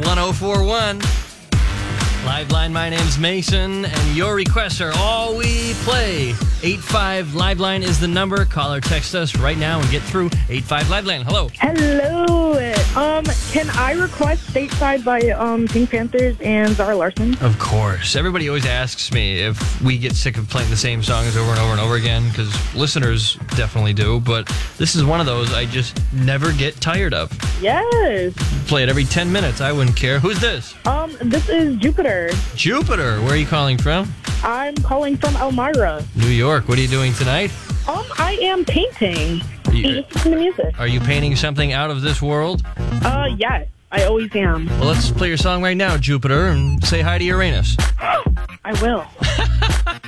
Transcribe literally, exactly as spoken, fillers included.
one oh four one. Live Line, my name's Mason, and your requests are all we play. eight five Live Line is the number. Call or text us right now and get through. eight five Live Line. Hello. Hello. Um, can I request Stateside by um, Pink Panthers and Zara Larsson? Of course. Everybody always asks me if we get sick of playing the same songs over and over and over again, because listeners definitely do, but this is one of those I just never get tired of. Yes. Play it every ten minutes. I wouldn't care. Who's this? Um, this is Jupiter. Jupiter. Where are you calling from? I'm calling from Elmira. New York. What are you doing tonight? Um, I am painting. Are you, Just listening to music. are you painting something out of this world? Uh, yes. I always am. Well, let's play your song right now, Jupiter, and say hi to Uranus. I will.